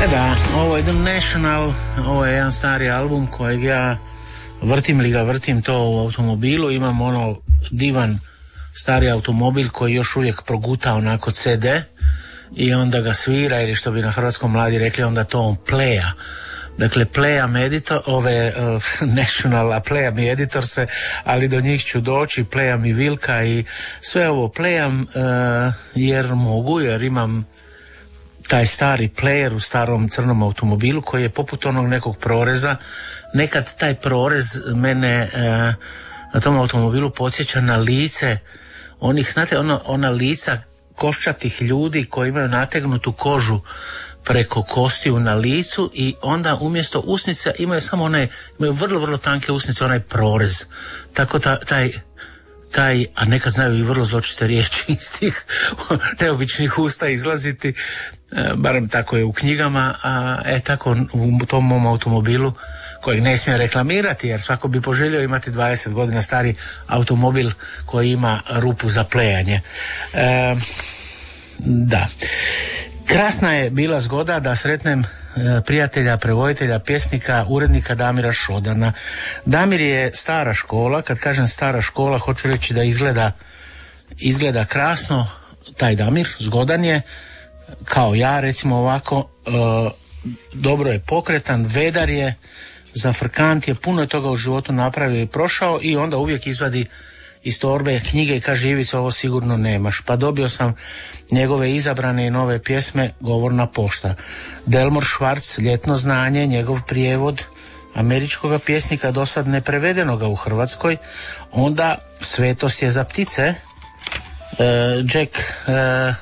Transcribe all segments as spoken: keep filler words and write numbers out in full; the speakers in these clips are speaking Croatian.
E da, ovo je The National, ovo je jedan stari album kojeg ja vrtim li ga, vrtim to u automobilu, imam ono divan stari automobil koji još uvijek proguta onako ce de i onda ga svira, ili što bi na hrvatskom mladi rekli, onda to on pleja. Dakle, pleja me editor, ove uh, National, a pleja mi editor se, ali do njih ću doći, pleja mi Vilka i sve ovo plejam uh, jer mogu, jer imam taj stari player u starom crnom automobilu koji je poput onog nekog proreza. Nekad taj prorez mene uh, na tom automobilu podsjeća na lice onih, znate, ono, ona lica koščatih ljudi koji imaju nategnutu kožu preko kostiju na licu i onda umjesto usnica imaju samo onaj, imaju vrlo, vrlo tanke usnice, onaj prorez. Tako ta, taj, taj, a nekad znaju i vrlo zločiste riječi iz tih neobičnih usta izlaziti, barem tako je u knjigama, a e tako u tom mom automobilu, kojeg ne smijem reklamirati jer svako bi poželio imati dvadeset godina stari automobil koji ima rupu za plejanje. E, da. Krasna je bila zgoda da sretnem prijatelja, prevoditelja, pjesnika, urednika Damira Šodana. Damir je stara škola, kad kažem stara škola hoću reći da izgleda izgleda krasno. Taj Damir zgodan je kao ja, recimo ovako, e, dobro je pokretan, vedar je, zafrkant je, puno je toga u životu napravio i prošao i onda uvijek izvadi iz torbe knjige i kaže: Ivica, ovo sigurno nemaš. Pa dobio sam njegove izabrane i nove pjesme Govorna pošta. Delmor Schwartz, Ljetno znanje, njegov prijevod američkoga pjesnika, do sad neprevedenoga u Hrvatskoj. Onda Svetost je za ptice, e, Jack e,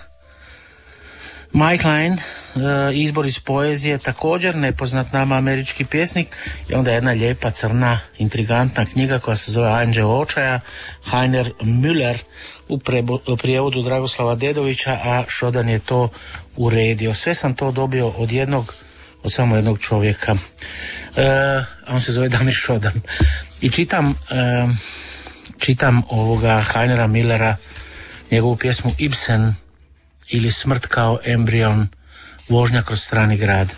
Mike Line, izbor iz poezije, također nepoznat nama američki pjesnik, i onda jedna lijepa crna intrigantna knjiga koja se zove Anđeo očaja, Heiner Müller u, prebo, u prijevodu Dragoslava Dedovića, a Šodan je to uredio. Sve sam to dobio od jednog, od samo jednog čovjeka. E, on se zove Damir Šodan. I čitam e, čitam ovoga Heinera Müllera, njegovu pjesmu Ibsen ili Smrt kao embrion, vožnja kroz strani grad.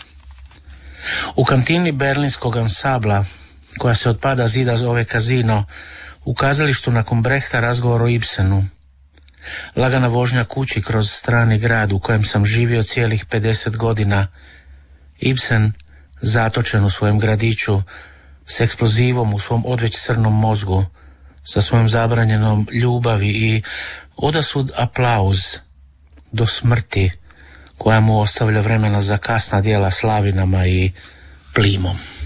U kantini berlinskog ansambla, koja se od pada zida zove Kazino, u kazalištu nakon Brehta razgovor o Ibsenu. Lagana vožnja kući kroz strani grad u kojem sam živio cijelih pedeset godina. Ibsen, zatočen u svojem gradiću, s eksplozivom u svom odveć crnom mozgu, sa svojom zabranjenom ljubavi i odasud aplauz do smrti, koja mu ostavlja vremena za kasna djela Slavinama i Plimom.